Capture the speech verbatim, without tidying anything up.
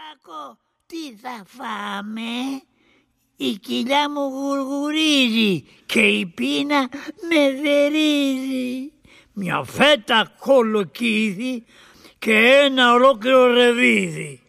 Κάκο, τι θα φάμε? Η κοιλιά μου γουργουρίζει και η πείνα με δερίζει. Μια φέτα κολοκύθι και ένα ολόκληρο ρεβίδι.